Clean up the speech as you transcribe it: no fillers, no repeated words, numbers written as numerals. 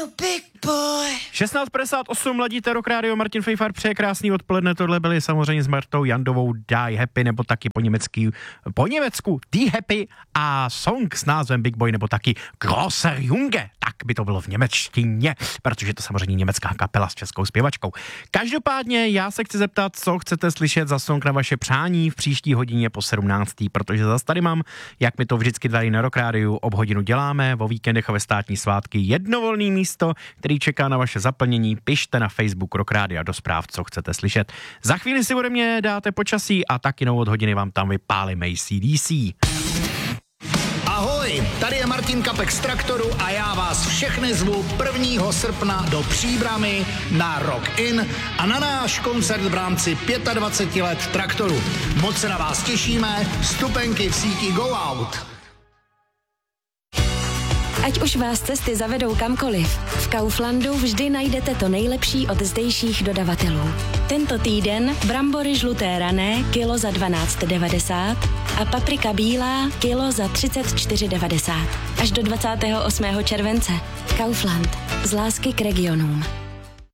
16:58, mladíte Rock Radio, Martin Fejfar, přeje krásný odpoledne, tohle byli samozřejmě s Martou Jandovou Die Happy, nebo taky po německu Die Happy a song s názvem Big Boy, nebo taky Großer Junge, tak by to bylo v němečtině, protože to samozřejmě německá kapela s českou zpěvačkou. Každopádně já se chci zeptat, co chcete slyšet za song na vaše přání v příští hodině po 17. protože zase tady mám, jak my to vždycky tady na Rock Radio ob hodinu děláme, o víkendech a ve státní svátky jedno volné místo, který čeká na vaše zaplnění. Pište na Facebook Rock Radio do zpráv, co chcete slyšet. Za chvíli si ode mě dáte počasí a taky od hodiny vám tam vypálím AC/DC. Ahoj, tady je Martin Kapek z Traktoru a já vás všechny zvu 1. srpna do Příbrami na Rock In a na náš koncert v rámci 25 let Traktoru. Moc se na vás těšíme, vstupenky v síti Go Out. Ať už vás cesty zavedou kamkoliv, v Kauflandu vždy najdete to nejlepší od zdejších dodavatelů. Tento týden brambory žluté rané kilo za 12,90 a paprika bílá kilo za 34,90. Až do 28. července. Kaufland. Z lásky k regionům.